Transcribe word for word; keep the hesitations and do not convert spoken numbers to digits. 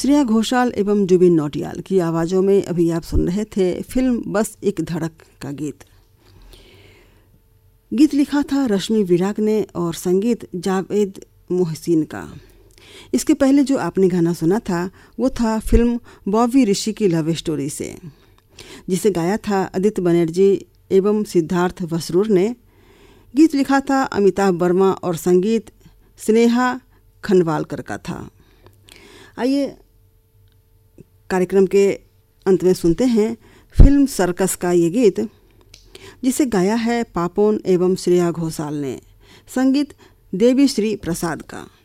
श्रेया घोषाल एवं जुबिन नौटियाल की आवाज़ों में अभी आप सुन रहे थे फिल्म बस एक धड़क का गीत। गीत लिखा था रश्मि विराग ने और संगीत जावेद मोहसिन का। इसके पहले जो आपने गाना सुना था वो था फिल्म बॉबी ऋषि की लव स्टोरी से, जिसे गाया था आदित्य बनर्जी एवं सिद्धार्थ वसरूर ने। गीत लिखा था अमिताभ वर्मा और संगीत स्नेहा खनवालकर का था। आइए कार्यक्रम के अंत में सुनते हैं फिल्म सर्कस का ये गीत, जिसे गाया है पापोन एवं श्रेया घोषाल ने, संगीत देवी श्री प्रसाद का।